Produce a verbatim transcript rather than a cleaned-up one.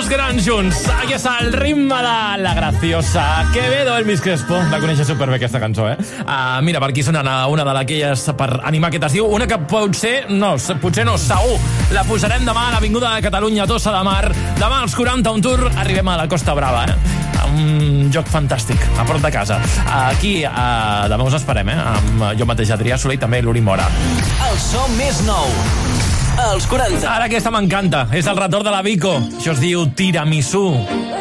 dos grans junts. Aquí està el ritme de La Graciosa. Quevedo, Elvis Crespo. La coneixes superbé, aquesta cançó, eh? Uh, mira, per aquí sonant una de d'aquelles per animar aquest estiu. Una que potser, no, potser no, segur. La posarem demà a l'Avinguda de Catalunya, a Tossa de Mar. Demà als quaranta, un tour. Arribem a la Costa Brava, eh? Un joc fantàstic, a prop de casa. Aquí, uh, demà us esperem, eh? Amb jo mateix, Adrià Soler, i també l'Uri Mora. El so més nou, els quaranta. Ara aquesta m'encanta, és el retorn de la Vico. Això es diu Tiramisú.